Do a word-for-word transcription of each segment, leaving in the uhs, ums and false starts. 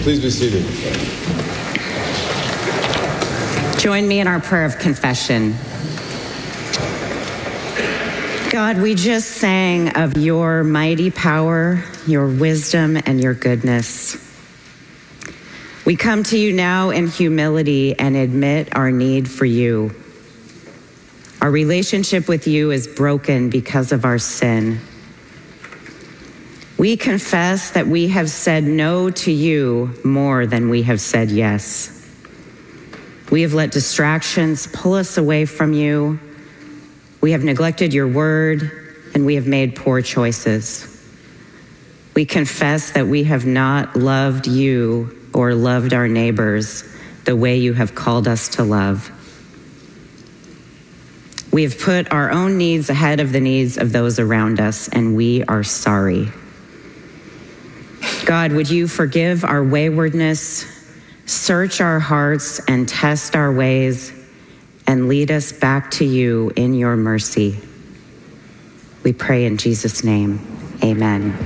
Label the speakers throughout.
Speaker 1: Please be seated.
Speaker 2: Join me in our prayer of confession. God, we just sang of your mighty power, your wisdom, and your goodness. We come to you now in humility and admit our need for you. Our relationship with you is broken because of our sin. We confess that we have said no to you more than we have said yes. We have let distractions pull us away from you. We have neglected your word, and we have made poor choices. We confess that we have not loved you or loved our neighbors the way you have called us to love. We have put our own needs ahead of the needs of those around us, and we are sorry. God, would you forgive our waywardness, search our hearts and test our ways, and lead us back to you in your mercy. We pray in Jesus' name, amen.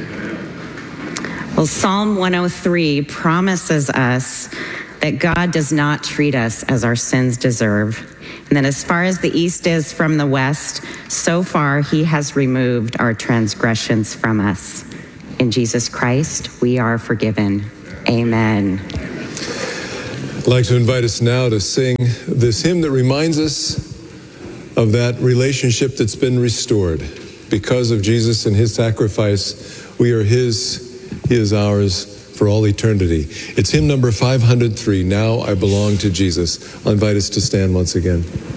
Speaker 2: Well, Psalm one oh three promises us that God does not treat us as our sins deserve, and that as far as the east is from the west, so far he has removed our transgressions from us. In Jesus Christ, we are forgiven. Amen.
Speaker 1: I'd like to invite us now to sing this hymn that reminds us of that relationship that's been restored. Because of Jesus and his sacrifice, we are his, he is ours for all eternity. It's hymn number five hundred three, Now I Belong to Jesus. I'll invite us to stand once again.